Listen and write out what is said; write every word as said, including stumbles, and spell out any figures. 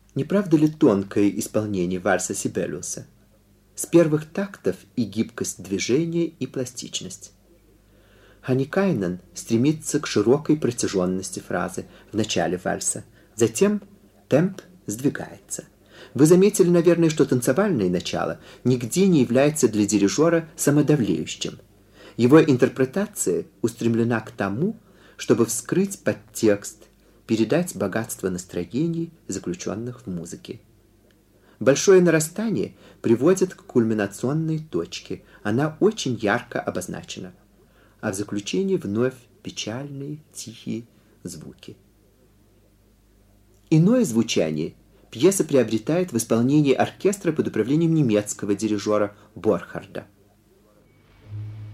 Не правда ли тонкое исполнение вальса Сибелиуса? С первых тактов и гибкость движения, и пластичность. Ханникайнен стремится к широкой протяженности фразы в начале вальса. Затем темп сдвигается. Вы заметили, наверное, что танцевальное начало нигде не является для дирижера самодавлеющим. Его интерпретация устремлена к тому, чтобы вскрыть подтекст, передать богатство настроений, заключенных в музыке. Большое нарастание приводит к кульминационной точке. Она очень ярко обозначена. А в заключении вновь печальные, тихие звуки. Иное звучание пьеса приобретает в исполнении оркестра под управлением немецкого дирижера Борхарда.